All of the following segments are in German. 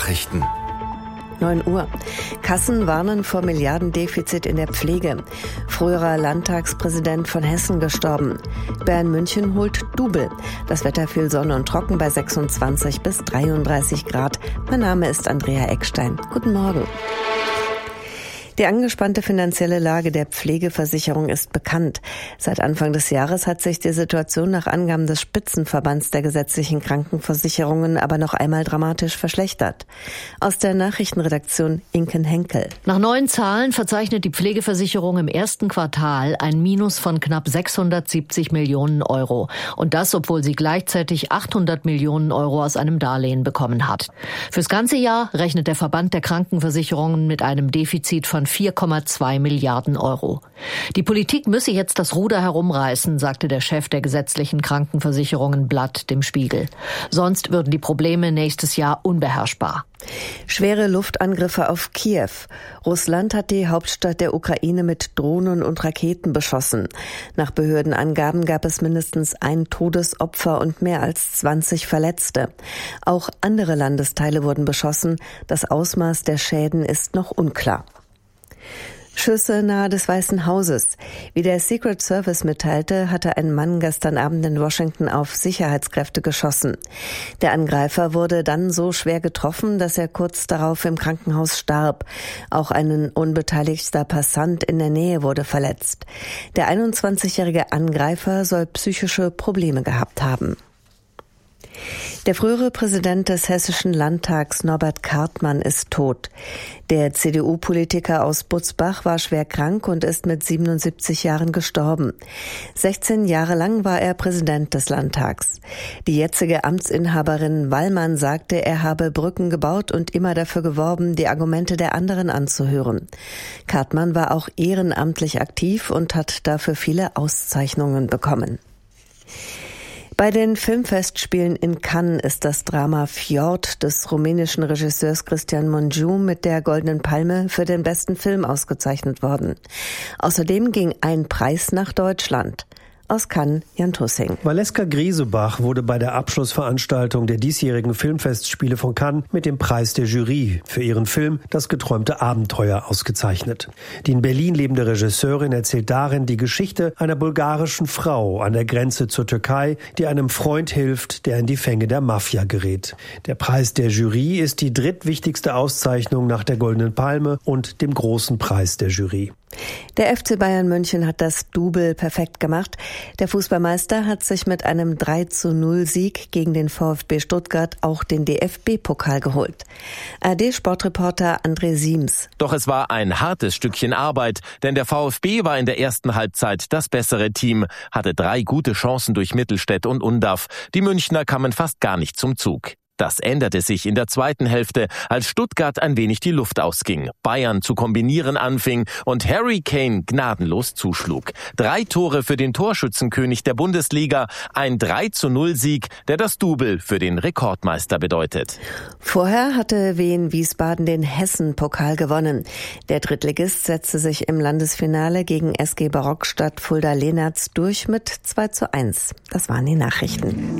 Nachrichten. 9 Uhr. Kassen warnen vor Milliardendefizit in der Pflege. Früherer Landtagspräsident von Hessen gestorben. Bayern München holt Double. Das Wetter viel Sonne und trocken bei 26 bis 33 Grad. Mein Name ist Andrea Eckstein. Guten Morgen. Die angespannte finanzielle Lage der Pflegeversicherung ist bekannt. Seit Anfang des Jahres hat sich die Situation nach Angaben des Spitzenverbands der gesetzlichen Krankenversicherungen aber noch einmal dramatisch verschlechtert. Aus der Nachrichtenredaktion Inken Henkel. Nach neuen Zahlen verzeichnet die Pflegeversicherung im ersten Quartal ein Minus von knapp 670 Millionen Euro. Und das, obwohl sie gleichzeitig 800 Millionen Euro aus einem Darlehen bekommen hat. Fürs ganze Jahr rechnet der Verband der Krankenversicherungen mit einem Defizit von 4,2 Milliarden Euro. Die Politik müsse jetzt das Ruder herumreißen, sagte der Chef der gesetzlichen Krankenversicherungen Blatt dem Spiegel. Sonst würden die Probleme nächstes Jahr unbeherrschbar. Schwere Luftangriffe auf Kiew. Russland hat die Hauptstadt der Ukraine mit Drohnen und Raketen beschossen. Nach Behördenangaben gab es mindestens ein Todesopfer und mehr als 20 Verletzte. Auch andere Landesteile wurden beschossen. Das Ausmaß der Schäden ist noch unklar. Schüsse nahe des Weißen Hauses. Wie der Secret Service mitteilte, hatte ein Mann gestern Abend in Washington auf Sicherheitskräfte geschossen. Der Angreifer wurde dann so schwer getroffen, dass er kurz darauf im Krankenhaus starb. Auch ein unbeteiligter Passant in der Nähe wurde verletzt. Der 21-jährige Angreifer soll psychische Probleme gehabt haben. Der frühere Präsident des Hessischen Landtags, Norbert Kartmann, ist tot. Der CDU-Politiker aus Butzbach war schwer krank und ist mit 77 Jahren gestorben. 16 Jahre lang war er Präsident des Landtags. Die jetzige Amtsinhaberin Wallmann sagte, er habe Brücken gebaut und immer dafür geworben, die Argumente der anderen anzuhören. Kartmann war auch ehrenamtlich aktiv und hat dafür viele Auszeichnungen bekommen. Bei den Filmfestspielen in Cannes ist das Drama Fjord des rumänischen Regisseurs Cristian Mungiu mit der Goldenen Palme für den besten Film ausgezeichnet worden. Außerdem ging ein Preis nach Deutschland. Aus Cannes, Jan Tussing. Valeska Griesebach wurde bei der Abschlussveranstaltung der diesjährigen Filmfestspiele von Cannes mit dem Preis der Jury für ihren Film Das geträumte Abenteuer ausgezeichnet. Die in Berlin lebende Regisseurin erzählt darin die Geschichte einer bulgarischen Frau an der Grenze zur Türkei, die einem Freund hilft, der in die Fänge der Mafia gerät. Der Preis der Jury ist die drittwichtigste Auszeichnung nach der Goldenen Palme und dem Großen Preis der Jury. Der FC Bayern München hat das Double perfekt gemacht. Der Fußballmeister hat sich mit einem 3:0-Sieg gegen den VfB Stuttgart auch den DFB-Pokal geholt. ARD-Sportreporter André Siems. Doch es war ein hartes Stückchen Arbeit, denn der VfB war in der ersten Halbzeit das bessere Team, hatte 3 gute Chancen durch Mittelstädt und Undav. Die Münchner kamen fast gar nicht zum Zug. Das änderte sich in der zweiten Hälfte, als Stuttgart ein wenig die Luft ausging, Bayern zu kombinieren anfing und Harry Kane gnadenlos zuschlug. 3 Tore für den Torschützenkönig der Bundesliga, ein 3:0-Sieg, der das Double für den Rekordmeister bedeutet. Vorher hatte Wien Wiesbaden den Hessen-Pokal gewonnen. Der Drittligist setzte sich im Landesfinale gegen SG Barockstadt Fulda-Lehnertz durch mit 2:1. Das waren die Nachrichten.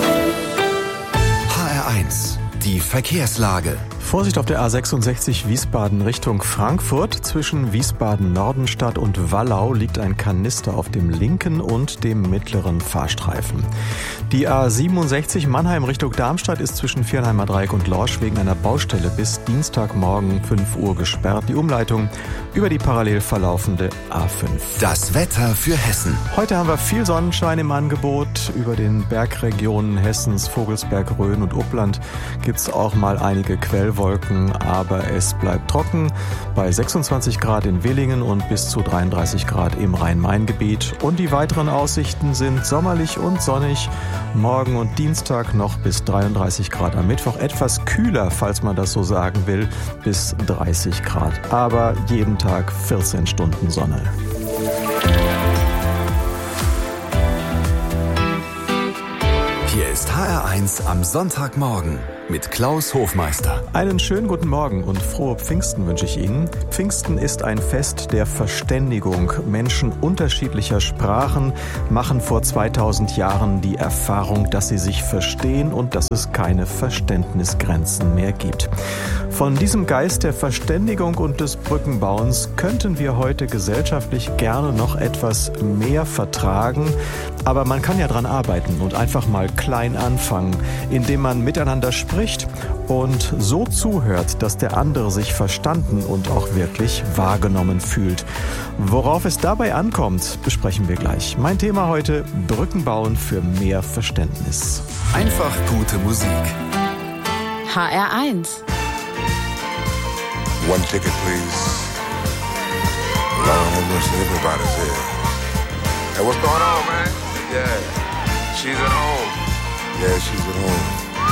HR1, die Verkehrslage. Vorsicht auf der A66 Wiesbaden Richtung Frankfurt. Zwischen Wiesbaden-Nordenstadt und Wallau liegt ein Kanister auf dem linken und dem mittleren Fahrstreifen. Die A67 Mannheim Richtung Darmstadt ist zwischen Viernheimer Dreieck und Lorsch wegen einer Baustelle bis Dienstagmorgen 5 Uhr gesperrt. Die Umleitung über die parallel verlaufende A5. Das Wetter für Hessen. Heute haben wir viel Sonnenschein im Angebot. Über den Bergregionen Hessens, Vogelsberg, Rhön und Uppland gibt es auch mal einige Quellwolken, aber es bleibt trocken bei 26 Grad in Willingen und bis zu 33 Grad im Rhein-Main-Gebiet. Und die weiteren Aussichten sind sommerlich und sonnig. Morgen und Dienstag noch bis 33 Grad, am Mittwoch etwas kühler, falls man das so sagen will, bis 30 Grad. Aber jeden Tag 14 Stunden Sonne. Hier ist HR1 am Sonntagmorgen. mit Klaus Hofmeister. Einen schönen guten Morgen und frohe Pfingsten wünsche ich Ihnen. Pfingsten ist ein Fest der Verständigung. Menschen unterschiedlicher Sprachen machen vor 2000 Jahren die Erfahrung, dass sie sich verstehen und dass es keine Verständnisgrenzen mehr gibt. Von diesem Geist der Verständigung und des Brückenbauens könnten wir heute gesellschaftlich gerne noch etwas mehr vertragen. Aber man kann ja dran arbeiten und einfach mal klein anfangen, indem man miteinander spricht und so zuhört, dass der andere sich verstanden und auch wirklich wahrgenommen fühlt. Worauf es dabei ankommt, besprechen wir gleich. Mein Thema heute: Brücken bauen für mehr Verständnis. Einfach gute Musik. HR1. One ticket, please. Lord have mercy, everybody's here. Hey, what's going on, man? Yeah, she's at home. Yeah, she's at home.